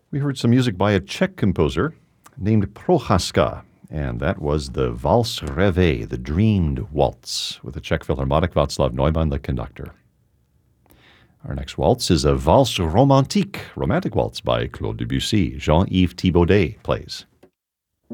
We heard some music by a Czech composer named Prochaska, and that was the Valse Rêvé, the Dreamed Waltz, with the Czech Philharmonic Václav Neumann, the conductor. Our next waltz is a Valse Romantique, romantic waltz by Claude Debussy. Jean-Yves Thibaudet plays.